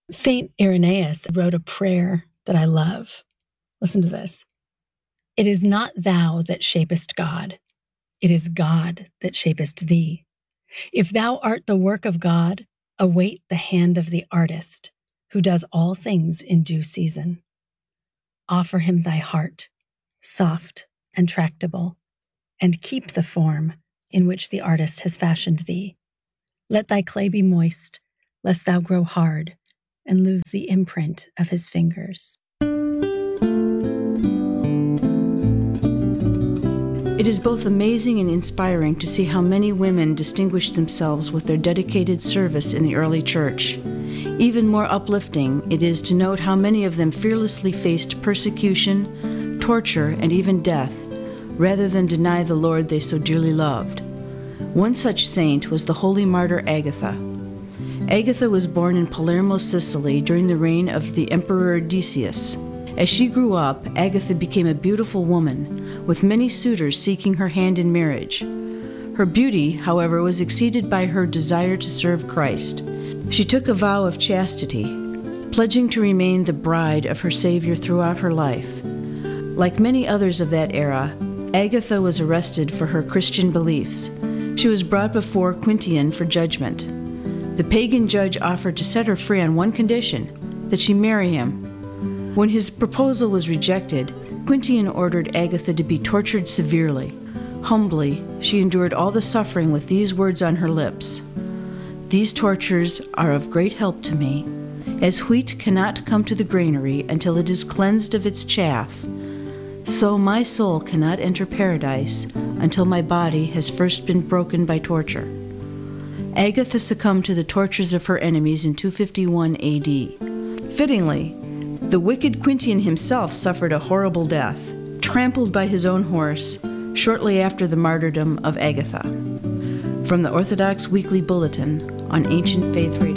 Saint Irenaeus wrote a prayer that I love. Listen to this. It is not thou that shapest God. It is God that shapest thee. If thou art the work of God, await the hand of the artist, who does all things in due season. Offer him thy heart, soft and tractable, and keep the form in which the artist has fashioned thee. Let thy clay be moist, lest thou grow hard and lose the imprint of his fingers. It is both amazing and inspiring to see how many women distinguished themselves with their dedicated service in the early church. Even more uplifting it is to note how many of them fearlessly faced persecution, torture, and even death, rather than deny the Lord they so dearly loved. One such saint was the holy martyr Agatha. Agatha was born in Palermo, Sicily, during the reign of the Emperor Decius. As she grew up, Agatha became a beautiful woman, with many suitors seeking her hand in marriage. Her beauty, however, was exceeded by her desire to serve Christ. She took a vow of chastity, pledging to remain the bride of her Savior throughout her life. Like many others of that era, Agatha was arrested for her Christian beliefs. She was brought before Quintian for judgment. The pagan judge offered to set her free on one condition, that she marry him. When his proposal was rejected, Quintian ordered Agatha to be tortured severely. Humbly, she endured all the suffering with these words on her lips: "These tortures are of great help to me. As wheat cannot come to the granary until it is cleansed of its chaff, so my soul cannot enter paradise until my body has first been broken by torture." Agatha succumbed to the tortures of her enemies in 251 AD. Fittingly, the wicked Quintian himself suffered a horrible death, trampled by his own horse, shortly after the martyrdom of Agatha. From the Orthodox Weekly Bulletin on Ancient Faith Radio.